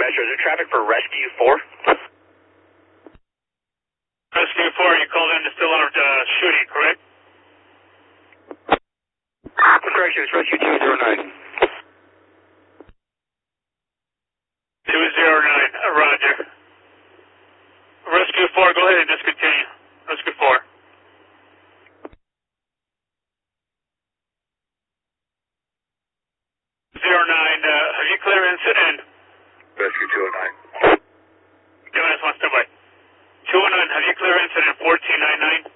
dispatcher. Is there traffic for Rescue 4? Rescue 4, you called in to still on shooting, correct? Correction, it's Rescue 209. 209, roger. Rescue 4, go ahead and discontinue. Rescue 4. 09, have you clear incident? Rescue 209. Jonas wants to by. 209, have you clear incident 1499?